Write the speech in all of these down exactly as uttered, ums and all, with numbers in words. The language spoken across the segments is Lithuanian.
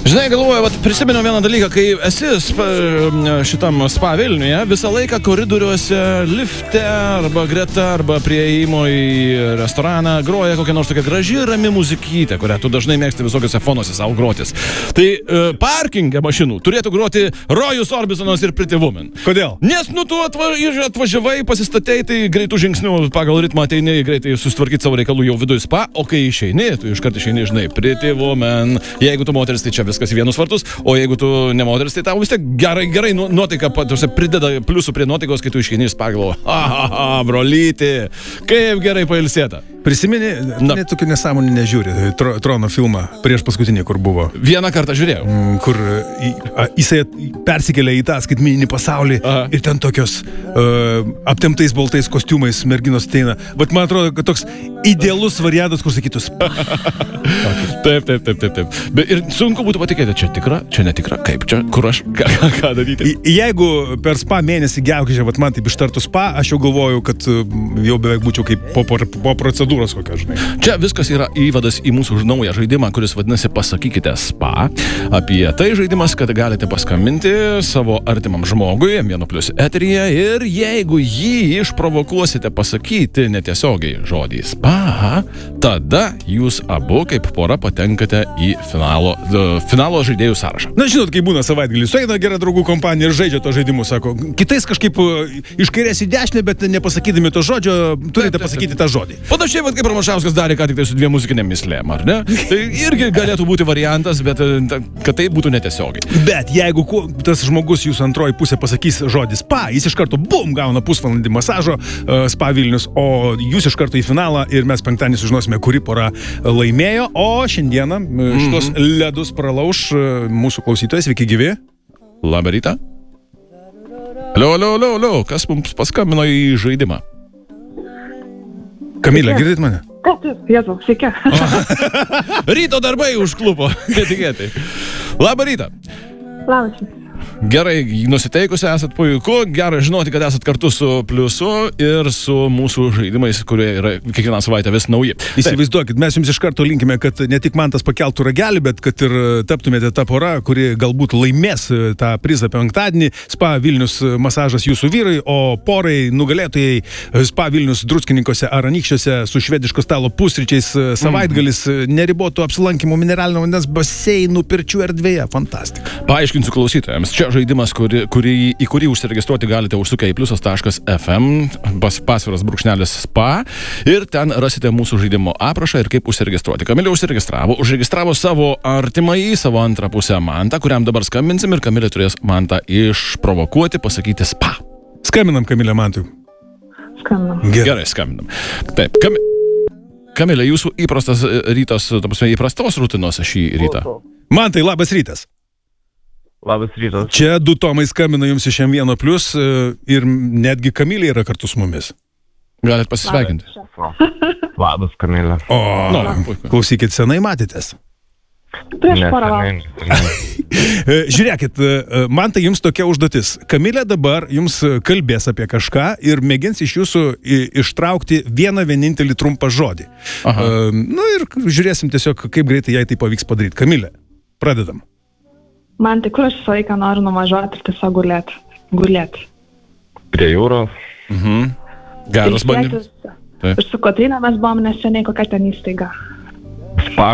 Žinai, galvoju, vat, prisimenu vieną dalyką, kai esi spa, šitam spa Vilniuje, visą laiką koridoriuose, lifte, arba greta, arba prie įėjimo į restoraną groja kokia nors tokia graži, rami muzikytė, kurią tu dažnai mėgsti visokiose fonuose savo grotis. Tai uh, parkinge mašinų turėtų groti Rojus Orbisonas ir Pretty Woman. Kodėl? Nes, nu, tu atva, atvažiavai, pasistatei, tai greitų žingsnių pagal ritmą ateini, greitai susitvarkyti savo reikalų jau viduje spa, o kai išeini, tu iškart išeini, žinai, Pretty Woman. Jeigu tu moteris, tai čia viskas į vienus vartus, o jeigu tu ne moteris, tai tau vis tiek gerai, gerai nuotaika prideda pliusų prie nuotaikos, kai tu išeini iš spa, galvoji, aha, brolyti, kaip gerai pailsėta. Prisimeni, net tokių nesąmonį nežiūri, tro, Trono filmą prieš paskutinį, kur buvo. Vieną kartą žiūrėjau. Kur į, a, jisai persikėlė į tą skaitmeninį pasaulį. Aha. Ir ten tokios uh, aptemptais baltais kostiumais merginos ateina. Bet man atrodo, kad toks idealus variantas, kur sakytus. Taip, taip, taip, taip, taip. Bet ir sunku būtų patikėti, čia tikra, čia netikra, kaip čia, kur aš, ką, ką daryti. Jeigu per spa mėnesį gegužę, vat man taip ištartų spa, aš jau galvoju, kad jau beveik būčiau kaip po, po, po procedūros. Kokia, žinai. Čia viskas yra įvadas į mūsų naują žaidimą, kuris vadinasi Pasakykite spa. Apie tai žaidimas, kad galite paskambinti savo artimam žmogui, vieno plius eteryje, ir jeigu jį išprovokuosite pasakyti netiesiogiai žodį spa, tada jūs abu kaip pora patenkate į finalo, finalo žaidėjų sąrašą. Na, žinot, kai būna savaitgalį, sueina gera draugų kompanija ir žaidžia to žaidimus, sako, kitais kažkaip iš kairės į dešinę, bet nepasakydami to žodžio, turite pasakyti tą žodį. Panašiai, vat, kaip Ramašauskas darė ką tik tai su dviem muzikinėm myslėm, ar ne? Tai irgi galėtų būti variantas, bet kad tai būtų netiesiogiai. Bet jeigu tas žmogus jūsų antroji pusė pasakys žodį spa, jis iš karto bum, gauna pusvalandį masažo uh, spa Vilnius, o jūs iš karto į finalą ir mes penktadienį sužinosime, kuri pora laimėjo, o šiandieną mm-hmm. šitos ledus pralauš uh, mūsų klausytojas, sveiki gyvi. Labą rytą. Alio, alio, alio, alio, kas mums paskambino į žaidimą? Kamilė, girdit mane? Taip, taip, Jėzau, sveiki. Ryto darbai užklupo, netikėtai. Labą rytą. Labas. Gerai, nusiteikusi esat puiku, gerai žinoti, kad esat kartu su Pliusu ir su mūsų žaidimais, kurie yra kiekvieną savaitę vis nauji. Įsivaizduokit, mes jums iš karto linkime, kad ne tik man tas pakeltų ragelį, bet kad ir taptumėte tą porą, kuri galbūt laimės tą prizą penktadienį. Spa Vilnius masažas jūsų vyrai, o porai nugalėtojai Spa Vilnius Druskininkose ar Anykščiuose su švediško stalo pusryčiais savaitgalis mm. neribotų apsilankymų mineralinio vandens baseinų pirčių erdvėje. Fantastika. Paaiškinsiu klausytojams. Čia žaidimas, kuri, kuri, į kurį užsiregistruoti galite užsukę į pliusas taškas ef em, pas, pasviras brūkšnelis spa, ir ten rasite mūsų žaidimo aprašą ir kaip užsiregistruoti. Kamilė užsiregistravo, užregistravo savo artimąjį, savo antrą pusę Mantą, kuriam dabar skambinsim, ir Kamilė turės Mantą išprovokuoti, pasakyti spa. Skambinam Kamilė Mantui. Skambinam. Gerai, Gerai skambinam. Taip, Kam... Kamilė, jūsų įprastas rytas, ta prasme, įprastos rutinos šį rytą. Mantai, labas rytas. Labas rytas. Čia du Tomai skambina jums iš em vieno plius ir netgi Kamilė yra kartu su mumis. Galit pasisveikinti. Labas, Kamilė. O, no, klausykit, senai matėtės. Prieš porą valandų. Žiūrėkit, man tai jums tokia užduotis. Kamilė dabar jums kalbės apie kažką ir mėgins iš jūsų ištraukti vieną vienintelį trumpą žodį. Aha. Nu ir žiūrėsim tiesiog, kaip greitai jai tai pavyks padaryti. Kamilė, pradedam. Man tai kur aš visą laiką noriu nuvažiuoti ir tiesiog gulėti. Gulėti. Prie jūros. Mhm. Geras bandymas. Ir su Kotryna mes buvom neseniai, kokia ten įstaiga. Spa.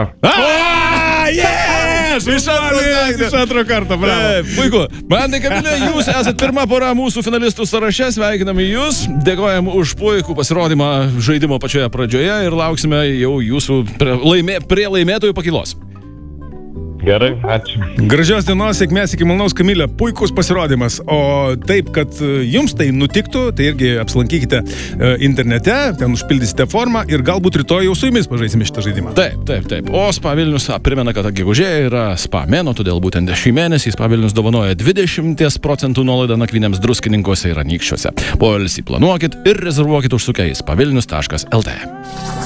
Ah, yes! Iš antro, iš antro karto, bravo. Puiku. Mantai, Kamilė, jūs esat pirma pora mūsų finalistų sąraše, sveikiname jūs, dėkojam už puikų pasirodymą žaidimo pačioje pradžioje ir lauksime jau jūsų prie, laimė, prie laimėtojų pakylos. Gerai, ačiū. Gražios dienos, sėkmės iki malonaus, Kamilė, puikus pasirodymas. O taip, kad jums tai nutiktų, tai irgi apsilankykite internete, ten užpildysite formą ir galbūt rytoj jau su jumis pažaisime šitą žaidimą. Taip, taip, taip. O Spa Vilnius primena, kad gegužė yra spa mėnuo, todėl būtent šį mėnesį Spa Vilnius dovanoja dvidešimt procentų nuolaidą nakvynėms Druskininkuose ir Anykščiuose. Poilsį planuokit ir rezervuokit užsukę į spa vilnius taškas el tė.